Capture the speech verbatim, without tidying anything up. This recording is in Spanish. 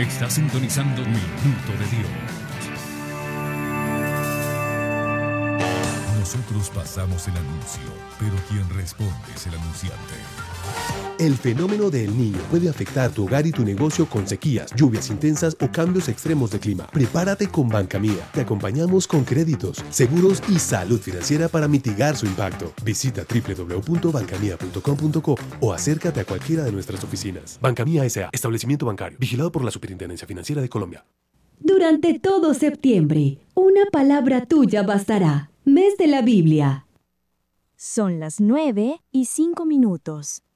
Está sintonizando Minuto de Dios. Nosotros pasamos el anuncio, pero quien responde es el anunciante. El fenómeno de El Niño puede afectar tu hogar y tu negocio con sequías, lluvias intensas o cambios extremos de clima. Prepárate con Banca Mía. Te acompañamos con créditos, seguros y salud financiera para mitigar su impacto. Visita doble u doble u doble u punto banca mía punto com punto co o acércate a cualquiera de nuestras oficinas. Banca Mía S A, establecimiento bancario, vigilado por la Superintendencia Financiera de Colombia. Durante todo septiembre, una palabra tuya bastará. Mes de la Biblia. Son las nueve y cinco minutos.